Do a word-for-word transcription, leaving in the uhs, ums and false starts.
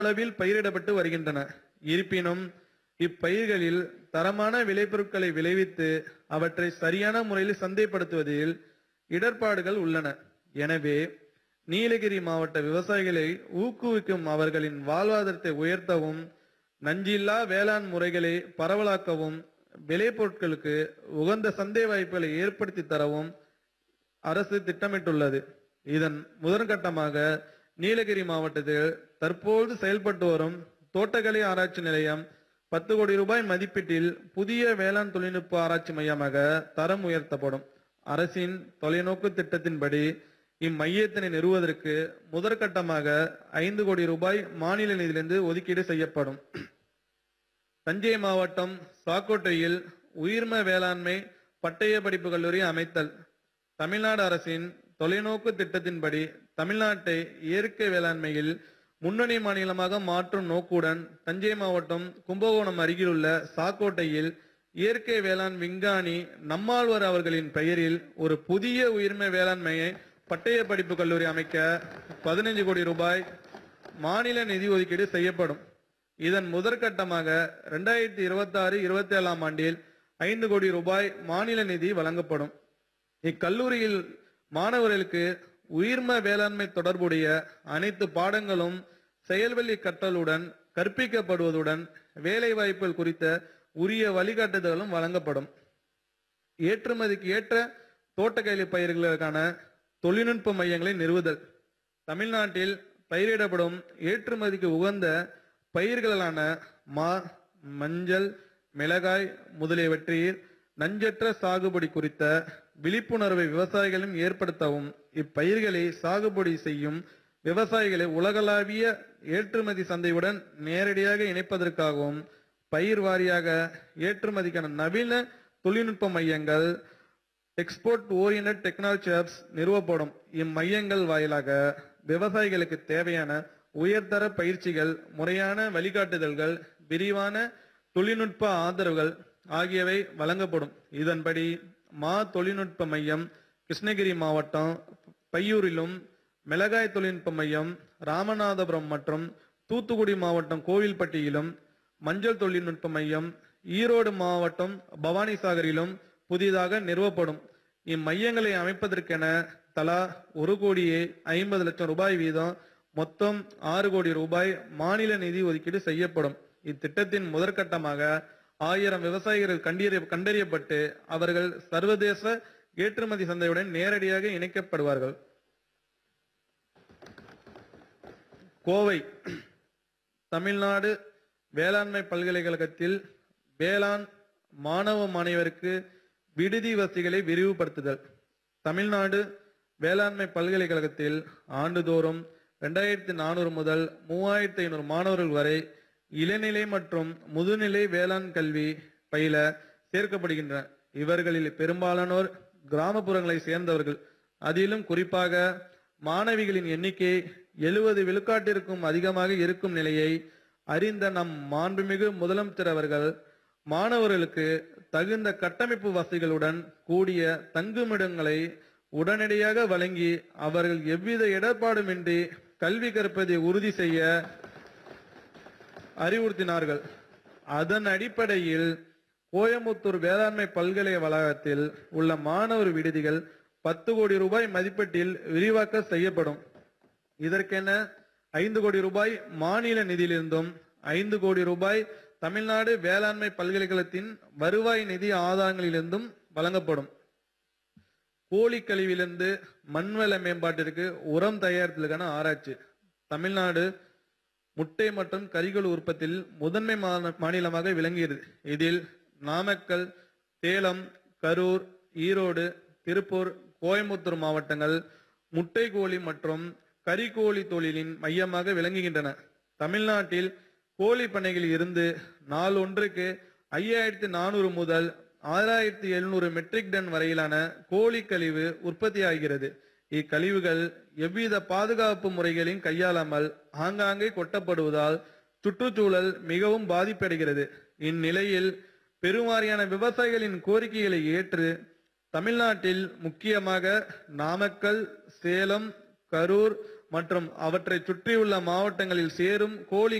அளவில் பயிரிடப்பட்டு வருகின்றன. இருப்பினும் இப்பயிர்களில் தரமான விளைபொருட்களை விளைவித்து அவற்றை சரியான முறையில் சந்தைப்படுத்துவதில் இடர்பாடுகள் உள்ளன. எனவே நீலகிரி மாவட்ட விவசாயிகளை ஊக்குவிக்கும் அவர்களின் வாழ்வாதாரத்தை உயர்த்தவும் நஞ்சில்லா வேளாண் முறைகளை பரவலாக்கவும் விளைபொருட்களுக்கு உகந்த சந்தை வாய்ப்புகளை ஏற்படுத்தி தரவும் அரசு திட்டமிட்டுள்ளது. இதன் முதற்கட்டமாக நீலகிரி மாவட்டத்தில் தற்போது செயல்பட்டு வரும் தோட்டக்கலை ஆராய்ச்சி நிலையம் பத்து கோடி ரூபாய் மதிப்பீட்டில் புதிய வேளாண் தொழில்நுட்ப ஆராய்ச்சி மையமாக தரம் உயர்த்தப்படும். அரசின் தொலைநோக்கு திட்டத்தின்படி இம்மையத்தினை நிறுவுவதற்கு முதற்கட்டமாக ஐந்து கோடி ரூபாய் மாநில நிதியிலிருந்து ஒதுக்கீடு செய்யப்படும். தஞ்சை மாவட்டம் சாக்கோட்டையில் உயிர்ம வேளாண்மை பட்டய படிப்பு கல்லூரி அமைத்தல். தமிழ்நாடு அரசின் தொலைநோக்கு திட்டத்தின்படி தமிழ்நாட்டை இயற்கை வேளாண்மையில் முன்னணி மாநிலமாக மாற்றும் நோக்குடன் தஞ்சை மாவட்டம் கும்பகோணம் அருகிலுள்ள சாக்கோட்டையில் இயற்கை வேளாண் விஞ்ஞானி நம்மாழ்வார் அவர்களின் பெயரில் ஒரு புதிய உயிர்மை வேளாண்மையை பட்டய படிப்பு கல்லூரி அமைக்க பதினைந்து கோடி ரூபாய் மாநில நிதி ஒதுக்கீடு செய்யப்படும். இதன் முதற்கட்டமாக இரண்டாயிரத்தி இருபத்தி ஆறு இருபத்தி ஏழாம் ஆண்டில் ஐந்து கோடி ரூபாய் மாநில நிதி வழங்கப்படும். இக்கல்லூரியில் மாணவர்களுக்கு உயிர்ம வேளாண்மை தொடர்புடைய அனைத்து பாடங்களும் செயல்வழி கற்றலுடன் கற்பிக்கப்படுவதுடன் வேலை வாய்ப்புகள் குறித்த உரிய வழிகாட்டுதலும் வழங்கப்படும். ஏற்றுமதிக்கு ஏற்ற தோட்டக்கலை பயிர்களுக்கான தொழில்நுட்ப மையங்களை நிறுவுதல். தமிழ்நாட்டில் பயிரிடப்படும் ஏற்றுமதிக்கு உகந்த பயிர்களான மா, மஞ்சள், மிளகாய் முதலியவற்றில் நஞ்சற்ற சாகுபடி குறித்த விழிப்புணர்வை விவசாயிகளும் ஏற்படுத்தவும் இப்பயிர்களை சாகுபடி செய்யும் விவசாயிகளை உலகளாவிய ஏற்றுமதி சந்தையுடன் நேரடியாக இணைப்பதற்காகவும் பயிர் வாரியாக ஏற்றுமதிக்கான நவீன தொழில்நுட்ப மையங்கள் எக்ஸ்போர்ட் ஓரியன்ட் டெக்னாலஜி ஹப்ஸ் நிறுவப்படும். இம்மையங்கள் வாயிலாக விவசாயிகளுக்கு தேவையான உயர்தர பயிற்சிகள், முறையான வழிகாட்டுதல்கள், விரிவான தொழில்நுட்ப ஆதரவுகள் ஆகியவை வழங்கப்படும். இதன்படி மா தொழில்நுட்ப மையம் கிருஷ்ணகிரி மாவட்டம் பையூரிலும், மிளகாய் தொழில்நுட்ப மையம் ராமநாதபுரம் மற்றும் தூத்துக்குடி மாவட்டம் கோவில்பட்டியிலும், மஞ்சள் தொழில்நுட்ப மையம் ஈரோடு மாவட்டம் பவானிசாகரிலும் புதிதாக நிறுவப்படும். இம்மையங்களை அமைப்பதற்கென தலா ஒரு கோடியே ஐம்பது லட்சம் ரூபாய் வீதம் மொத்தம் ஆறு கோடி ரூபாய் மாநில நிதி ஒதுக்கீடு செய்யப்படும். இத்திட்டத்தின் முதற்கட்டமாக ஆயிரம் விவசாயிகள் கண்டறிய கண்டறியப்பட்டு அவர்கள் சர்வதேச ஏற்றுமதி சந்தையுடன் நேரடியாக இணைக்கப்படுவார்கள். கோவை தமிழ்நாடு வேளாண்மை பல்கலைக்கழகத்தில் வேளாண் மாணவ மாணவருக்கு விடுதி வசதிகளை விரிவுபடுத்துதல். தமிழ்நாடு வேளாண்மை பல்கலைக்கழகத்தில் ஆண்டுதோறும் இரண்டாயிரத்தி நானூறு முதல் மூவாயிரத்தி ஐநூறு மாணவர்கள் வரை இளநிலை மற்றும் முதுநிலை வேளாண் கல்வி பயில சேர்க்கப்படுகின்றனர். இவர்களில் பெரும்பாலானோர் கிராமப்புறங்களை சேர்ந்தவர்கள். அதிலும் குறிப்பாக மாணவிகளின் எண்ணிக்கை எழுபது விழுக்காட்டிற்கும் அதிகமாக இருக்கும் நிலையை அறிந்த நம் மாண்புமிகு முதலமைச்சர் அவர்கள் மாணவர்களுக்கு தகுந்த கட்டமைப்பு வசதிகளுடன் கூடிய தங்குமிடங்களை உடனடியாக வழங்கி அவர்கள் எவ்வித இடர்பாடுமின்றி கல்வி கற்பதை உறுதி செய்ய அறிவுறுத்தினார்கள். அதன் அடிப்படையில் கோயம்புத்தூர் வேளாண்மை பல்கலை வளாகத்தில் உள்ள மாணவர் விடுதிகள் பத்து கோடி ரூபாய் மதிப்பீட்டில் விரிவாக்க செய்யப்படும். இதற்கென ஐந்து கோடி ரூபாய் மாநில நிதியிலிருந்தும் ஐந்து கோடி ரூபாய் தமிழ்நாடு வேளாண்மை பல்கலைக்கழகத்தின் வருவாய் நிதி ஆதாரங்களிலிருந்தும் வழங்கப்படும். கோழி கழிவிலிருந்து மண்வள மேம்பாட்டிற்கு உரம் தயாரிப்பதற்கான ஆராய்ச்சி. தமிழ்நாடு முட்டை மற்றும் கறிகள் உற்பத்தியில் முதன்மை மாநிலமாக விளங்குகிறது. இதில் நாமக்கல், சேலம், கரூர், ஈரோடு, திருப்பூர், கோயம்புத்தூர் மாவட்டங்கள் முட்டை கோழி மற்றும் கறிக்கோழி தொழிலின் மையமாக விளங்குகின்றன. தமிழ்நாட்டில் கோழி பண்ணைகளில் இருந்து நாள் ஒன்றுக்கு ஐயாயிரத்தி நானூறு முதல் ஆறாயிரத்தி எழுநூறு மெட்ரிக் டன் வரையிலான கோழி கழிவு உற்பத்தி ஆகிறது. இக்கழிவுகள் எவ்வித பாதுகாப்பு முறைகளையும் கையாளாமல் ஆங்காங்கே கொட்டப்படுவதால் சுற்றுச்சூழல் மிகவும் பாதிப்படைகிறது. இந்நிலையில் பெருவாரியான விவசாயிகளின் கோரிக்கைகளை ஏற்று தமிழ்நாட்டில் முக்கியமாக நாமக்கல், சேலம், கரூர் மற்றும் அவற்றை சுற்றியுள்ள மாவட்டங்களில் சேரும் கோழி